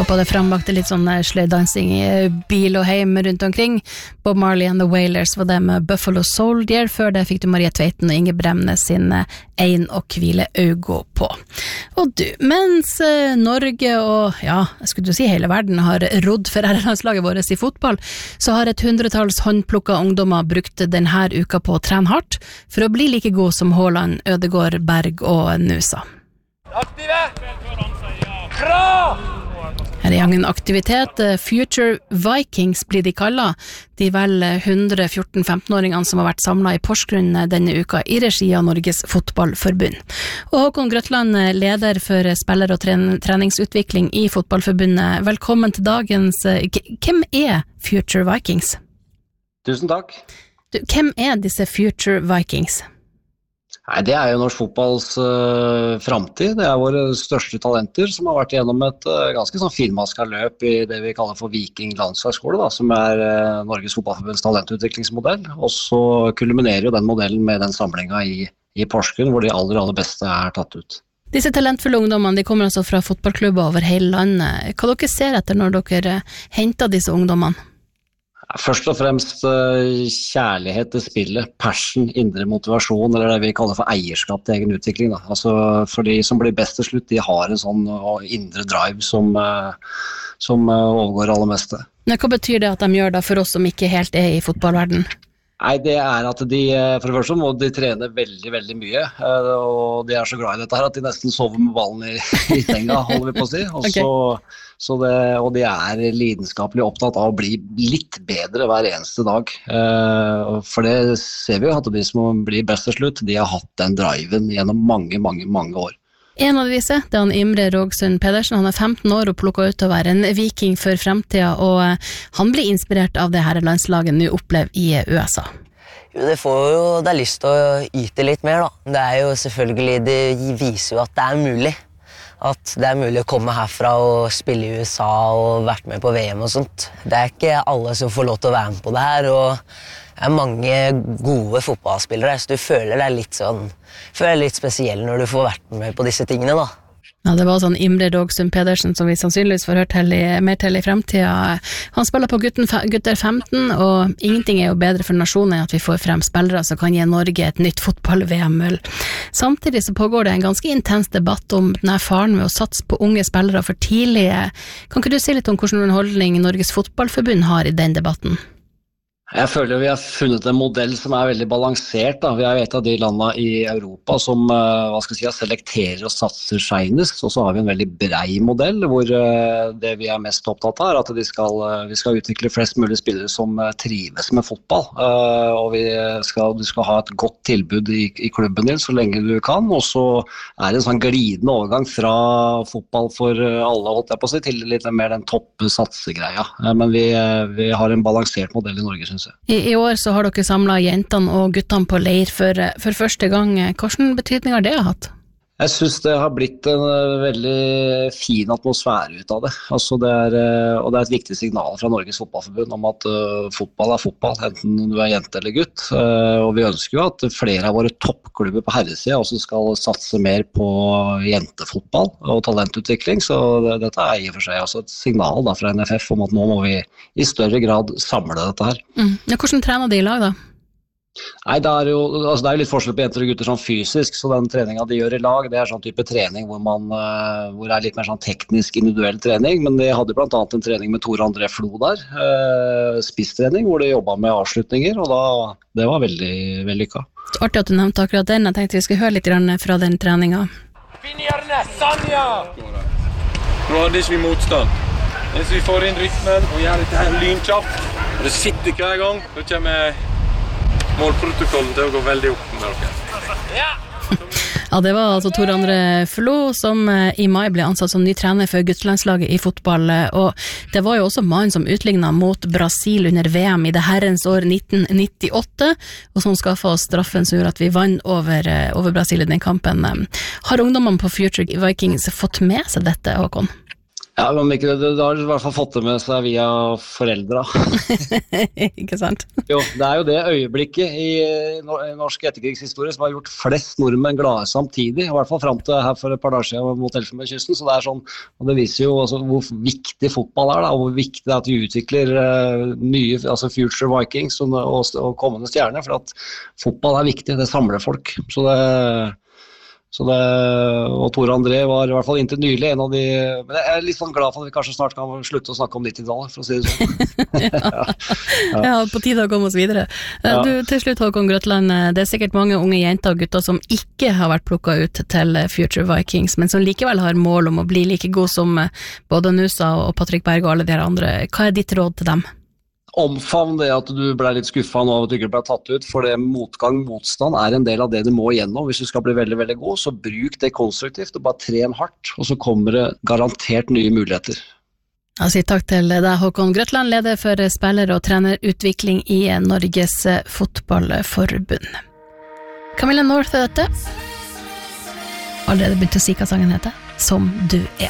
Håper det frambakte litt sånn sløydansing I bil og heim rundt omkring. Bob Marley and the Wailers var det med Buffalo Soldier. Før det fikk du Maria Tveiten og Inge Bremnes sin Ein og hvile augo på. Og du, mens Norge og, ja, jeg skulle si hele verden har rodd for herrelandslaget vårt I fotball, så har et 100-talls håndplukka ungdommer brukt denne uka på å trene hardt for å bli like god som Haaland, Ødegaard, Berg og Nusa. Aktive! Bra! Her en aktivitet, Future Vikings blir de kallet. De vel 100 14-15-åringene som har vært samlet I Porsgrunn denne uka I regi av Norges fotballforbund. Og Håkon Grøtland, leder for spiller- og treningsutvikling I fotballforbundet. Velkommen til dagens... Hvem Future Vikings? Tusen takk. Hvem disse Future Vikings? Nei, det jo norsk fotballs fremtid. Det våre største talenter som har vært gjennom et ganske sånn finmasket løp I det vi kaller for Viking landslagsskole, da, som Norges fotballforbunds talentutviklingsmodell. Og så kulminerer jo den modellen med den samlingen I Porsgrunn, hvor de aller beste tatt ut. Disse talentfulle ungdommene, de kommer altså fra fotballklubber over hele landet. Hva dere ser etter når dere henter disse ungdommene? Først og fremst kjærlighet til spillet, passion, indre motivasjon, eller det vi kaller for eierskap til egen utvikling. Da. Altså, for de som blir best til slutt, de har en sånn indre drive som overgår aller meste. Men hva betyr det at de gjør da for oss som ikke helt I fotballverden? Nei, det at de, for det første må de trene veldig mye, og de så glad I dette her at de nesten sover med ballen I senga, holder vi på å si. Og, okay. Og de lidenskapelig opptatt av å bli litt bedre hver eneste dag. For det ser vi jo at de som blir best til slutt, de har hatt den driven gjennom mange år. En av disse, det han Imre Rågsund Pedersen, han 15 år og plukket ut å være en viking for fremtiden, og han blir inspirert av det her landslaget nå opplever I USA. Jo, det får jo deg lyst til å yte litt mer da. Det jo selvfølgelig, det viser jo at det mulig. At det mulig å komme herfra og spille I USA og vært med på VM og sånt. Det ikke alle som får lov til å være med på det her, og det mange gode fotballspillere, så du føler deg litt spesiell når du får vært med på disse tingene da. Ja, det var sånn Imre Rågsund Pedersen som vi sannsynligvis får hørt mer til I fremtiden. Han spiller på gutter 15, og ingenting jo bedre for nasjonen enn at vi får frem spillere som kan gi Norge et nytt fotball-VM-møll. Samtidig så pågår det en ganske intens debatt om denne faren med å satse på unge spillere for tidlig. Kan ikke du si litt om hvordan holdning Norges fotballforbund har I den debatten? Jeg føler vi har funnet en modell som veldig balansert. Da. Vi et av de landene I Europa som selekterer og satser senest, og så har vi en veldig brei modell, hvor det vi mest opptatt av at vi skal utvikle flest mulig spillere som trives med fotball. Og du skal ha et godt tilbud I klubben din så lenge du kan, og så det en sånn glidende overgang fra fotball for alle, holdt jeg på å si, til litt mer den toppe satsegreia. Men vi har en balansert modell I Norge, synes jeg. I år så har dere samlet jentene og guttene på leir for første gang. Hvilken betydning har det hatt? Jeg synes det har blitt en veldig fin atmosfære ut av det. Altså og det et viktig signal fra Norges fotballforbund om at fotball fotball, enten du jente eller gutt. Og vi ønsker jo at flere av våre toppklubber på herresiden også skal satse mer på jentefotball og talentutvikling. Så dette I og for seg også et signal da, fra NFF om at nå må vi I større grad samle dette her. Ja, hvordan trener de I lag da? Nei, det jo litt forskjell på jenter og gutter sånn fysisk, så den treningen de gjør I lag, det sånn type trening hvor det litt mer sånn teknisk individuell trening, men de hadde blant annet en trening med Tore André Flo der, spisstrening, hvor de jobbet med avslutninger, og det var veldig vellykket. Artig at du nevnte akkurat den, jeg tenkte vi skulle høre litt fra den treningen. Finjerne, Sanja! Nå hadde ikke vi motstand. Hvis vi får inn rytmen og gjør dette her lynkjapt, og det sitter hver gang, så kommer målprotokollen til å gå veldig opp med dere. Ja, det var altså Tor André Flo som I mai ble ansatt som ny trener for guttlandslaget I fotball, og det var jo også mannen som utlignet mot Brasil under VM I det herrens år 1998, og som skaffet oss straffen som gjorde at vi vann over Brasil I den kampen. Har ungdommene på Future Vikings fått med seg dette, Håkon? Ja, men ikke, det har i hvert fall fått det med seg via foreldra. Ikke sant? Jo, det jo det øyeblikket i norsk etterkrigshistorie som har gjort flest nordmenn glade samtidig, i hvert fall frem til her for et par dager siden mot Elfenbenskysten, så det sånn, og det viser jo altså, hvor viktig fotball da, og hvor viktig det at vi utvikler nye, altså Future Vikings og kommende stjerner, for at fotball viktig, det samler folk, og Tore André var i hvert fall inntil nylig en av de, men jeg litt sånn glad for at vi kanskje snart kan slutte å snakke om 90-tallet, for å si det sånn. Ja, på tide å komme oss videre. Du, til slutt Håkon Grøtland, det sikkert mange unge jenter og gutter som ikke har vært plukket ut til Future Vikings, men som likevel har mål om å bli like god som både Nusa og Patrick Berg og alle de andre. Hva ditt råd til dem? Omfavn det at du ble litt skuffet nå av at du ikke ble tatt ut, for det motstand en del av det du må igjennom. Hvis du skal bli veldig, veldig god, så bruk det konstruktivt og bare tren hardt, og så kommer det garantert nye muligheter. Jeg sier takk til deg, Håkon Grøtland, leder for spiller- og trenerutvikling i Norges fotballforbund. Camilla North dette. Allerede begynt å si hva sangen heter. Som du